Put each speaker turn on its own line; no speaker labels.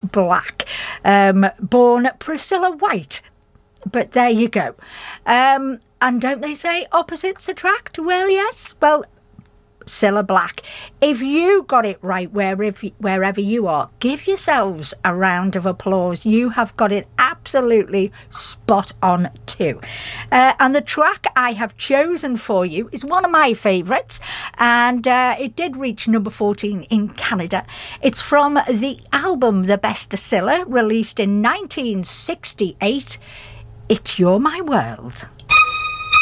Black, born Priscilla White. But there you go. And don't they say opposites attract? Well, yes. Well, Cilla Black. If you got it right wherever you are, give yourselves a round of applause. You have got it absolutely spot on too. And the track I have chosen for you is one of my favourites, and it did reach number 14 in Canada. It's from the album The Best of Cilla, released in 1968. It's You're My World.